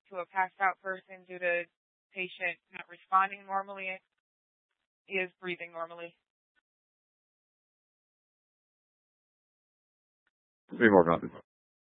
to a passed out person due to patient not responding normally is breathing normally. Three more comments.